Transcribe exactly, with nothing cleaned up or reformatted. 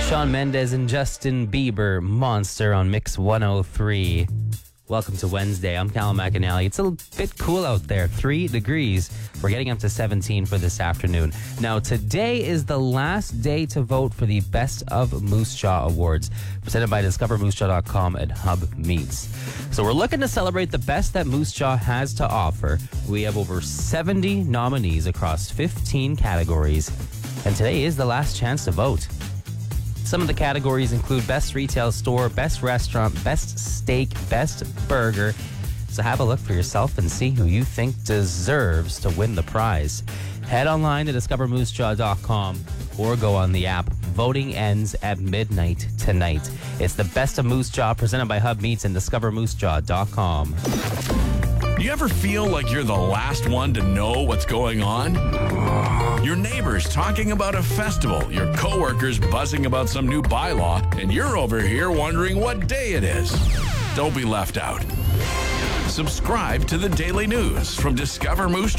Shawn Mendes and Justin Bieber, Monster on Mix one oh three. Welcome to Wednesday. I'm Callum McAnally. It's a bit cool out there, three degrees. We're getting up to seventeen for this afternoon. Now, today is the last day to vote for the Best of Moose Jaw Awards, presented by discover moose jaw dot com and Hub Meats. So we're looking to celebrate the best that Moose Jaw has to offer. We have over seventy nominees across fifteen categories, and today is the last chance to vote. Some of the categories include Best Retail Store, Best Restaurant, Best Steak, Best Burger. So have a look for yourself and see who you think deserves to win the prize. Head online to discover moose jaw dot com or go on the app. Voting ends at midnight tonight. It's the Best of Moose Jaw presented by Hub Meats and discover moose jaw dot com. Do you ever feel like you're the last one to know what's going on? Your neighbors talking about a festival, your coworkers buzzing about some new bylaw, and you're over here wondering what day it is. Don't be left out. Subscribe to the Daily News from Discover Moose